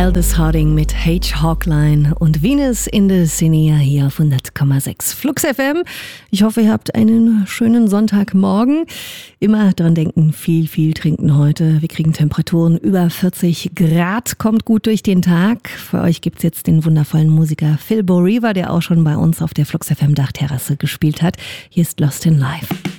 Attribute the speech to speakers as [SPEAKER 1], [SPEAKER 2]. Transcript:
[SPEAKER 1] Aldous Harding mit H. Hawkline und Venus in the Cine hier auf 100,6 Flux FM. Ich hoffe, ihr habt einen schönen Sonntagmorgen. Immer dran denken, viel trinken heute. Wir kriegen Temperaturen über 40 Grad, kommt gut durch den Tag. Für euch gibt's jetzt den wundervollen Musiker Phil Bo Riva, der auch schon bei uns auf der Flux FM Dachterrasse gespielt hat. Hier ist Lost in Life.